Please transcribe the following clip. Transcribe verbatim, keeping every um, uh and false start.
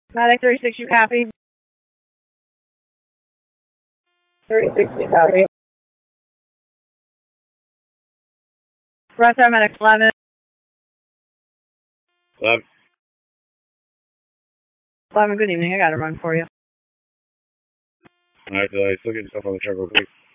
Medic thirty-six, you copy? thirty-six, you copy. Rest our medic eleven. eleven. eleven, good evening. I got a run for you. Alright, uh, still get yourself on the truck real quick.